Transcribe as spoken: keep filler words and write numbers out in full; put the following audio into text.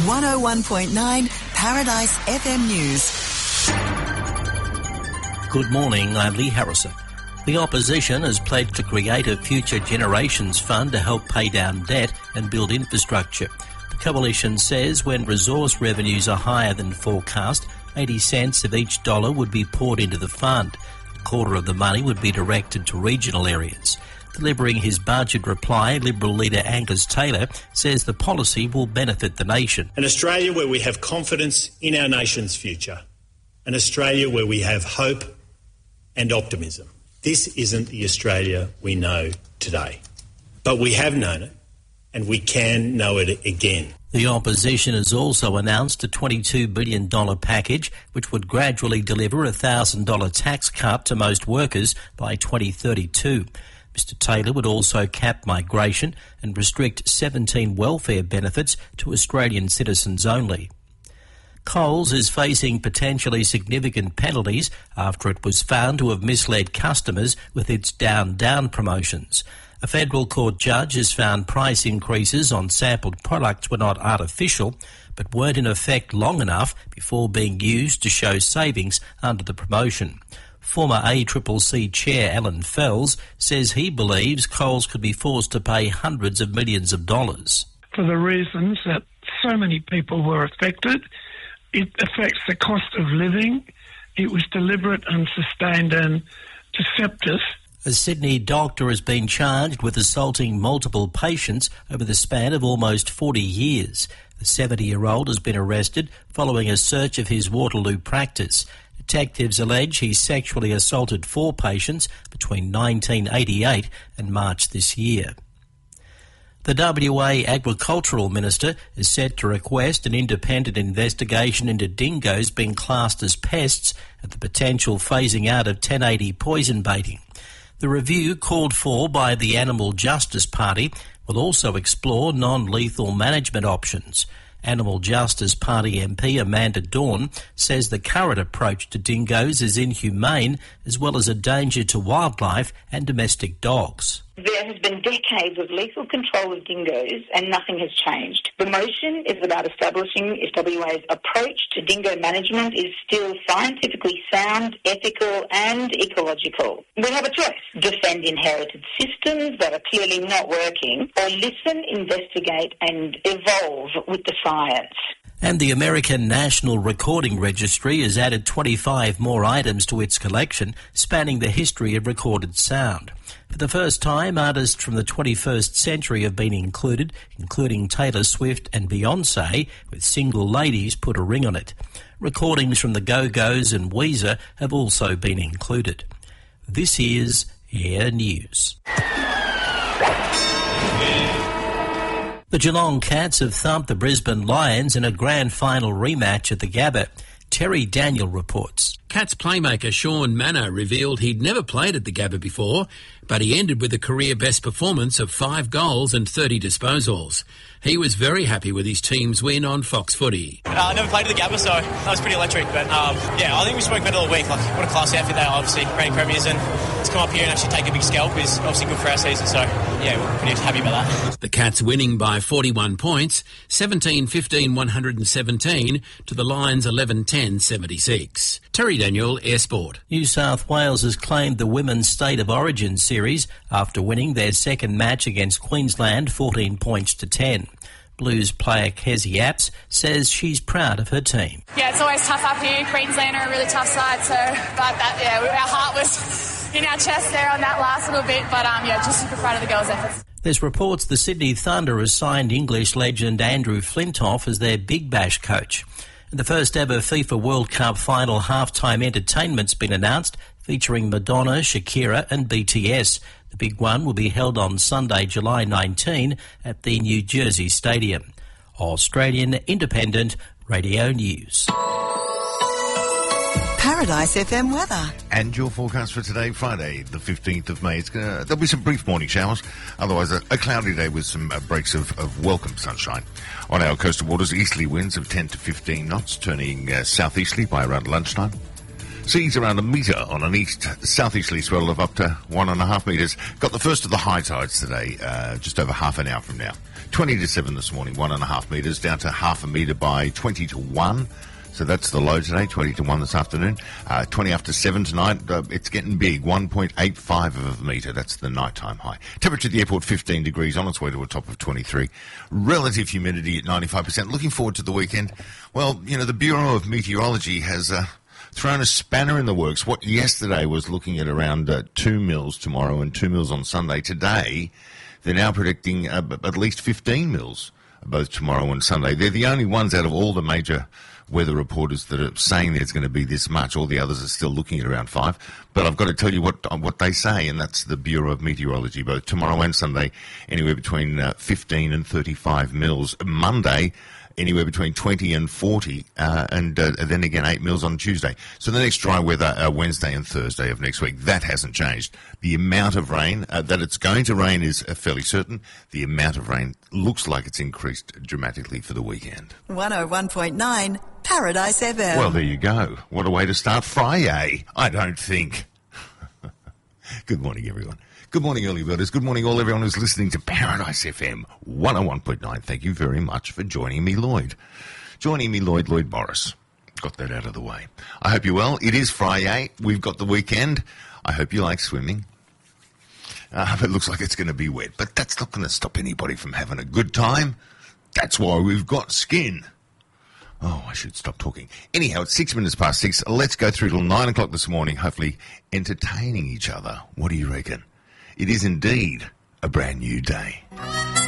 one oh one point nine Paradise F M News. Good morning, I'm Lee Harrison. The opposition has pledged to create a Future Generations Fund to help pay down debt and build infrastructure. The coalition says when resource revenues are higher than forecast, eighty cents of each dollar would be poured into the fund. A quarter of the money would be directed to regional areas. Delivering his budget reply, Liberal leader Angus Taylor says the policy will benefit the nation. An Australia where we have confidence in our nation's future. An Australia where we have hope and optimism. This isn't the Australia we know today. But we have known it, and we can know it again. The opposition has also announced a twenty-two billion dollars package which would gradually deliver a one thousand dollars tax cut to most workers by twenty thirty-two. Mister Taylor would also cap migration and restrict seventeen welfare benefits to Australian citizens only. Coles is facing potentially significant penalties after it was found to have misled customers with its Down Down promotions. A federal court judge has found price increases on sampled products were not artificial, but weren't in effect long enough before being used to show savings under the promotion. Former A C C C Chair Alan Fells says he believes Coles could be forced to pay hundreds of millions of dollars. For the reasons that so many people were affected, it affects the cost of living. It was deliberate, unsustained and deceptive. A Sydney doctor has been charged with assaulting multiple patients over the span of almost forty years. The seventy-year-old has been arrested following a search of his Waterloo practice. Detectives allege he sexually assaulted four patients between nineteen eighty-eight and March this year. The W A Agricultural Minister is set to request an independent investigation into dingoes being classed as pests and the potential phasing out of ten eighty poison baiting. The review, called for by the Animal Justice Party, will also explore non-lethal management options. Animal Justice Party M P Amanda Dawn says the current approach to dingoes is inhumane as well as a danger to wildlife and domestic dogs. There has been decades of lethal control of dingoes and nothing has changed. The motion is about establishing if W A's approach to dingo management is still scientifically sound, ethical and ecological. We have a choice: defend inherited systems that are clearly not working, or listen, investigate and evolve with the science. And the American National Recording Registry has added twenty-five more items to its collection, spanning the history of recorded sound. For the first time, artists from the twenty-first century have been included, including Taylor Swift and Beyoncé, with Single Ladies Put a Ring on It. Recordings from the Go-Go's and Weezer have also been included. This is Air News. The Geelong Cats have thumped the Brisbane Lions in a grand final rematch at the Gabba. Terry Daniel reports. Cats playmaker Sean Manor revealed he'd never played at the Gabba before, but he ended with a career-best performance of five goals and thirty disposals. He was very happy with his team's win on Fox Footy. Uh, I never played at the Gabba, so that was pretty electric. But um, yeah, I think we spoke better all week. Like, what a class outfit they are, obviously, reigning premiers, and to come up here and actually take a big scalp is obviously good for our season. So yeah, we're pretty happy about that. The Cats winning by forty-one points, seventeen fifteen one hundred seventeen to the Lions eleven ten seventy-six. Terry Daniel, Air Sport. New South Wales has claimed the Women's State of Origin series after winning their second match against Queensland fourteen points to ten. Blues player Kezzy Apps says she's proud of her team. Yeah, it's always tough up here. Queensland are a really tough side, so but that yeah, our heart was in our chest there on that last little bit. But um, yeah, just super proud of the girls' efforts. There's reports the Sydney Thunder has signed English legend Andrew Flintoff as their Big Bash coach. And the first ever FIFA World Cup final halftime entertainment's been announced, featuring Madonna, Shakira and B T S. The big one will be held on Sunday, July nineteenth at the New Jersey Stadium. Australian Independent Radio News. Paradise F M weather. And your forecast for today, Friday, the fifteenth of May. It's gonna, there'll be some brief morning showers. Otherwise, a, a cloudy day with some uh, breaks of, of welcome sunshine. On our coastal waters, easterly winds of ten to fifteen knots, turning uh, southeasterly by around lunchtime. Seas around a metre on an east-southeasterly swell of up to one and a half metres. Got the first of the high tides today, uh, just over half an hour from now. twenty to seven this morning, one and a half metres, down to half a metre by twenty to one. So that's the low today, twenty to one this afternoon. Uh, twenty after seven tonight, uh, it's getting big, one point eight five of a metre. That's the nighttime high. Temperature at the airport, fifteen degrees, on its way to a top of twenty-three. Relative humidity at ninety-five percent. Looking forward to the weekend. Well, you know, the Bureau of Meteorology has uh, thrown a spanner in the works. What yesterday was looking at around uh, two mils tomorrow and two mils on Sunday. Today, they're now predicting uh, at least fifteen mils both tomorrow and Sunday. They're the only ones out of all the major weather reporters that are saying there's going to be this much. All the others are still looking at around five. But I've got to tell you what what they say, and that's the Bureau of Meteorology, both tomorrow and Sunday, anywhere between uh, fifteen and thirty-five mils. Monday, anywhere between twenty and forty, uh, and uh, then again eight mils on Tuesday. So the next dry weather, uh, Wednesday and Thursday of next week, that hasn't changed. The amount of rain, uh, that it's going to rain is uh, fairly certain. The amount of rain looks like it's increased dramatically for the weekend. one oh one point nine Paradise F M. Well, there you go. What a way to start Friday, I don't think. Good morning, everyone. Good morning, early birders. Good morning, all everyone who's listening to Paradise F M one oh one point nine. Thank you very much for joining me, Lloyd. Joining me, Lloyd, Lloyd Morris. Got that out of the way. I hope you're well. It is Friday. We've got the weekend. I hope you like swimming. Uh, it looks like it's going to be wet, but that's not going to stop anybody from having a good time. That's why we've got skin. Oh, I should stop talking. Anyhow, it's six minutes past six. Let's go through till nine o'clock this morning, hopefully entertaining each other. What do you reckon? It is indeed a brand new day.